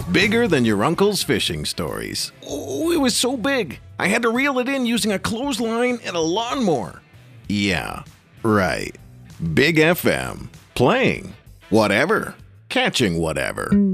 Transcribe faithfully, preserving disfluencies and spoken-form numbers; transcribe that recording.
Bigger than your uncle's fishing stories. Oh, it was so big, I had to reel it in using a clothesline and a lawnmower. Yeah, right. Big F M. Playing whatever, catching whatever.